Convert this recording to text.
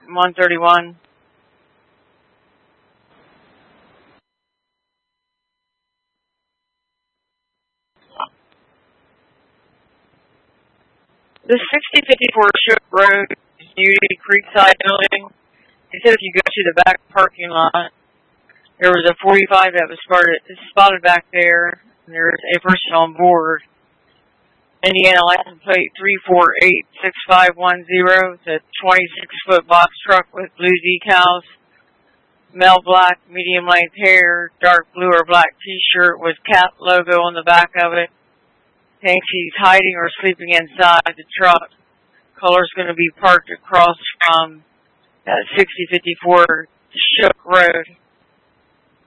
131. The 6054 Shook Road is Unity Creekside building. He said if you go to the back parking lot, there was a 45 that was spotted back there, and there's a person on board. Indiana license plate 3486510. It's a 26-foot box truck with blue decals, male black, medium length hair, dark blue or black t-shirt with CAP logo on the back of it. Thinks he's hiding or sleeping inside the truck. Color's going to be parked across from 6054 Shook Road.